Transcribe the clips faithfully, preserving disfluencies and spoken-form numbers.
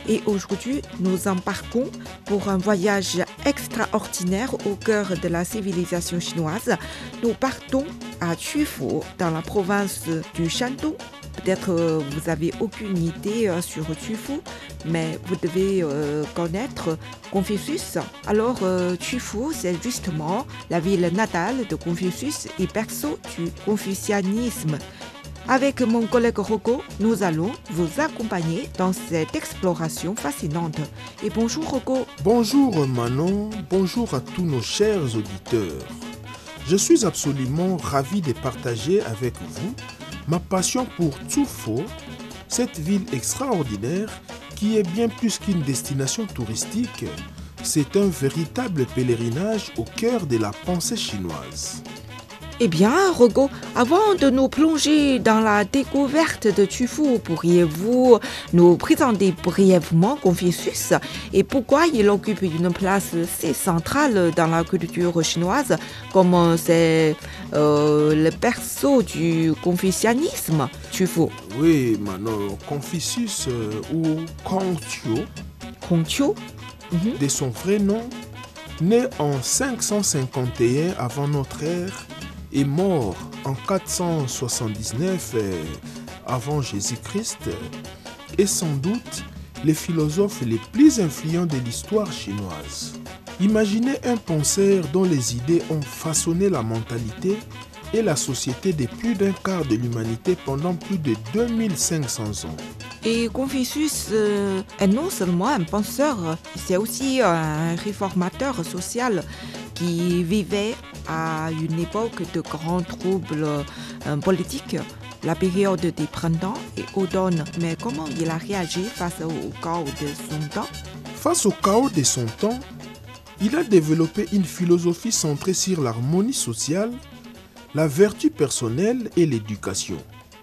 Et aujourd'hui, nous embarquons pour un voyage extraordinaire au cœur de la civilisation chinoise. Nous partons à Qufu, dans la province du Shandong. Peut-être euh, vous n'avez aucune idée euh, sur Qufu, mais vous devez euh, connaître Confucius. Alors, euh, Qufu, c'est justement la ville natale de Confucius et berceau du confucianisme. Avec mon collègue Rocco, nous allons vous accompagner dans cette exploration fascinante. Et bonjour Rocco. Bonjour Manon, bonjour à tous nos chers auditeurs. Je suis absolument ravi de partager avec vous ma passion pour Qufu, cette ville extraordinaire qui est bien plus qu'une destination touristique. C'est un véritable pèlerinage au cœur de la pensée chinoise. Eh bien, Rocco, avant de nous plonger dans la découverte de Qufu, pourriez-vous nous présenter brièvement Confucius et pourquoi il occupe une place si centrale dans la culture chinoise, comme c'est euh, le berceau du confucianisme, Qufu? Oui, Manon, Confucius euh, ou Kongqiu, Kongqiu, mm-hmm. de son vrai nom, né en cinq cent cinquante et un avant notre ère, est mort en quatre cent soixante-dix-neuf avant Jésus-Christ, est sans doute le philosophe les plus influents de l'histoire chinoise. Imaginez un penseur dont les idées ont façonné la mentalité et la société de plus d'un quart de l'humanité pendant plus de deux mille cinq cents ans. Et Confucius euh, est non seulement un penseur, c'est aussi un réformateur social qui vivait à une époque de grands troubles euh, politiques, la période des printemps et automne. Mais comment il a réagi face au chaos de son temps? Face au chaos de son temps, il a développé une philosophie centrée sur l'harmonie sociale, la vertu personnelle et l'éducation.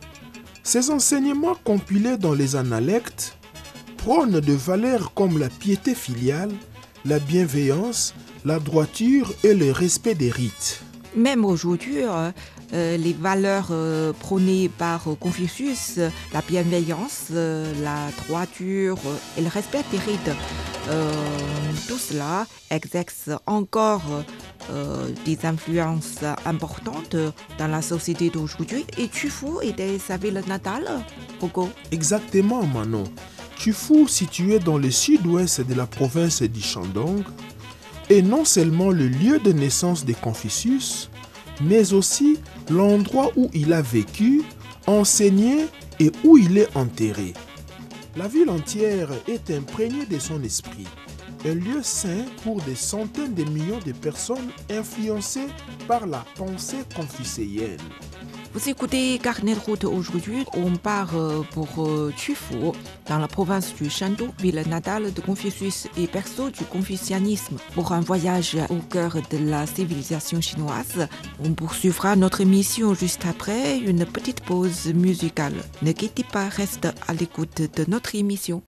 Ses enseignements compilés dans les analectes prônent de valeurs comme la piété filiale, la bienveillance, la droiture et le respect des rites. Même aujourd'hui, euh, euh, les valeurs euh, prônées par Confucius, la bienveillance, euh, la droiture et le respect des rites, euh, tout cela exerce encore euh, des influences importantes dans la société d'aujourd'hui. Et Qufu était sa ville natale, Rocco? Exactement, Manon. Qufu, situé dans le sud-ouest de la province du Shandong, est non seulement le lieu de naissance de Confucius, mais aussi l'endroit où il a vécu, enseigné et où il est enterré. La ville entière est imprégnée de son esprit, un lieu saint pour des centaines de millions de personnes influencées par la pensée confucéenne. Vous écoutez Carnet de route aujourd'hui. On part pour Qufu, dans la province du Shandong, ville natale de Confucius et berceau du confucianisme. Pour un voyage au cœur de la civilisation chinoise, on poursuivra notre émission juste après une petite pause musicale. Ne quittez pas, reste à l'écoute de notre émission.